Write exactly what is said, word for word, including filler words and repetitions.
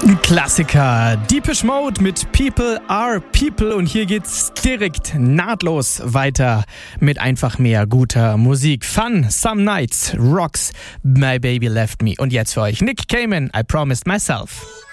Klassiker, Depeche Mode mit People Are People und hier geht's direkt nahtlos weiter mit einfach mehr guter Musik. Fun, Some Nights, Rocks, My Baby Left Me und jetzt für euch Nick Cayman, I Promised Myself.